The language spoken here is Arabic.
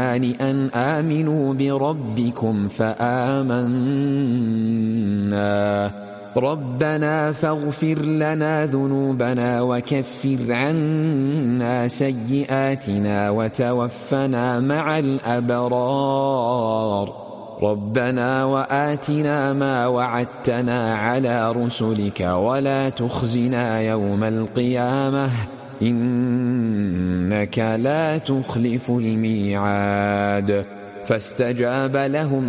الإيمان أن آمنوا بربكم فآمنا ربنا فاغفر لنا ذنوبنا وكفر عنا سيئاتنا وتوفنا مع الأبرار ربنا وآتنا ما وعدتنا على رسلك ولا تخزنا يوم القيامة إنك لا تخلف الميعاد فاستجاب لهم